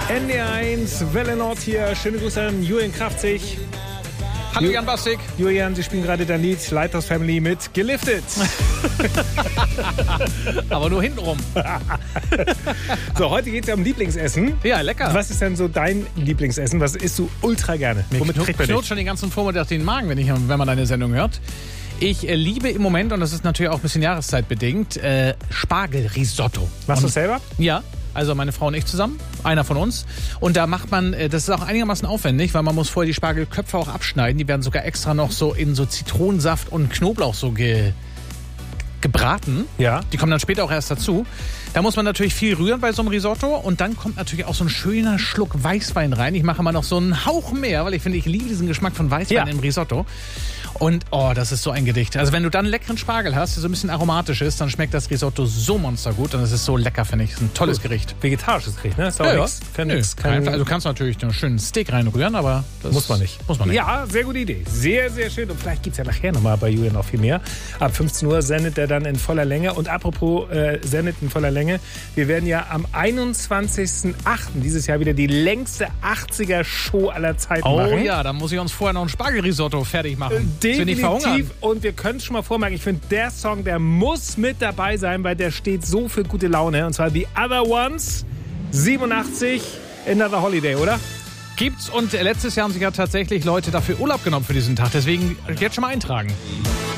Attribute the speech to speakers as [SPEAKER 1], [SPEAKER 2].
[SPEAKER 1] NDR1, Welle Nord hier. Schöne Grüße an Julian Kraftzig.
[SPEAKER 2] Hallo Jan Bastik.
[SPEAKER 1] Julian, Sie spielen gerade dein Lied Lighthouse Family mit Geliftet.
[SPEAKER 2] Aber nur hintenrum.
[SPEAKER 1] So, heute geht es ja um Lieblingsessen.
[SPEAKER 2] Ja, lecker.
[SPEAKER 1] Was ist denn so dein Lieblingsessen? Was isst du ultra gerne?
[SPEAKER 2] Womit knurrt schon den ganzen Vormittag den Magen, wenn man deine Sendung hört. Ich liebe im Moment, und das ist natürlich auch ein bisschen jahreszeitbedingt, Spargelrisotto.
[SPEAKER 1] Machst du selber?
[SPEAKER 2] Ja. Also meine Frau und ich zusammen, einer von uns. Und da macht man, das ist auch einigermaßen aufwendig, weil man muss vorher die Spargelköpfe auch abschneiden. Die werden sogar extra noch so in so Zitronensaft und Knoblauch so gebraten.
[SPEAKER 1] Ja.
[SPEAKER 2] Die kommen dann später auch erst dazu. Da muss man natürlich viel rühren bei so einem Risotto. Und dann kommt natürlich auch so ein schöner Schluck Weißwein rein. Ich mache mal noch so einen Hauch mehr, weil ich finde, ich liebe diesen Geschmack von Weißwein im Risotto. Und das ist so ein Gedicht. Also wenn du dann leckeren Spargel hast, der so ein bisschen aromatisch ist, dann schmeckt das Risotto so monstergut. Und es ist so lecker, finde ich. Es ist ein tolles Gericht.
[SPEAKER 1] Vegetarisches Gericht, ne? Ist auch nichts.
[SPEAKER 2] Also du kannst natürlich einen schönen Steak reinrühren, aber das
[SPEAKER 1] muss man nicht. Ja, sehr gute Idee. Sehr, sehr schön. Und vielleicht gibt es ja nachher nochmal bei Julian noch viel mehr. Ab 15 Uhr sendet er dann in voller Länge. Und apropos sendet in voller Länge, wir werden ja am 21.08. dieses Jahr wieder die längste 80er-Show aller Zeiten machen.
[SPEAKER 2] Oh ja, da muss ich uns vorher noch ein Spargelrisotto fertig machen.
[SPEAKER 1] Definitiv. Und wir können es schon mal vormerken. Ich finde, der Song, der muss mit dabei sein, weil der steht so für gute Laune. Und zwar The Other Ones, 87, Another Holiday, oder?
[SPEAKER 2] Gibt's. Und letztes Jahr haben sich ja tatsächlich Leute dafür Urlaub genommen für diesen Tag. Deswegen jetzt schon mal eintragen.